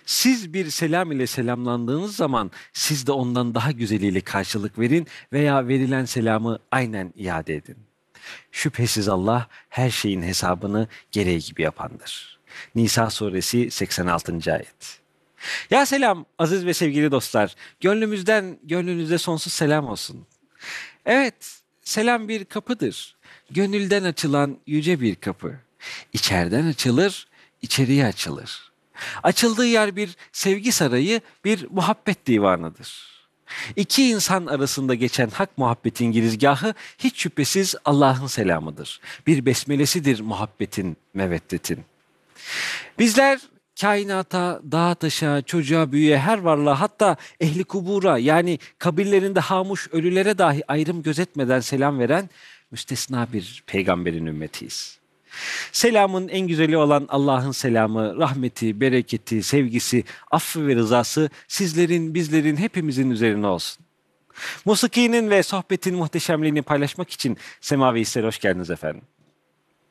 Siz bir selam ile selamlandığınız zaman siz de ondan daha güzeliyle karşılık verin veya verilen selamı aynen iade edin. Şüphesiz Allah her şeyin hesabını gereği gibi yapandır. Nisa suresi 86. ayet. Ya selam aziz ve sevgili dostlar. Gönlümüzden gönlünüzde sonsuz selam olsun. Evet, selam bir kapıdır. Gönülden açılan yüce bir kapı. İçeriden açılır, içeriye açılır. Açıldığı yer bir sevgi sarayı, bir muhabbet divanıdır. İki insan arasında geçen hak muhabbetin girizgahı hiç şüphesiz Allah'ın selamıdır. Bir besmelesidir muhabbetin, meveddetin. Bizler kainata, dağa taşa, çocuğa, büyüye, her varlığa hatta ehli kubura yani kabirlerinde hamuş ölülere dahi ayrım gözetmeden selam veren müstesna bir peygamberin ümmetiyiz. Selamın en güzeli olan Allah'ın selamı, rahmeti, bereketi, sevgisi, affı ve rızası sizlerin, bizlerin, hepimizin üzerine olsun. Musiki'nin ve sohbetin muhteşemliğini paylaşmak için Semavi Hisler'e hoş geldiniz efendim.